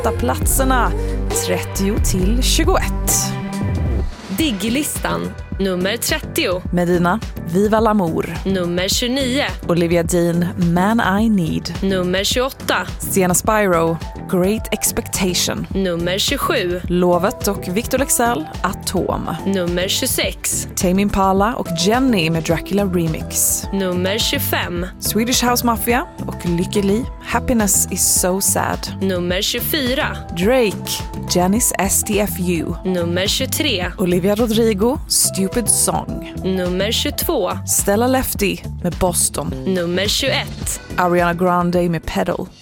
sätta platserna 30 till 21. Diglistan nummer 30. Medina, Viva l'amour. Nummer 29. Olivia Dean, Man I Need. Nummer 28. Sienna Spyro, Great Expectation. Nummer 27. Lovet och Victor Leksell, Atom. Nummer 26. Tame Impala och Jenny med Dracula Remix. Nummer 25. Swedish House Mafia och Lykke Li, Happiness is so sad. Nummer 24. Drake, Janice STFU. Nummer 23. Olivia Rodrigo, Stupid Song. Nummer 22. Stella Lefty med Boston. Nummer 21. Ariana Grande med Pedal.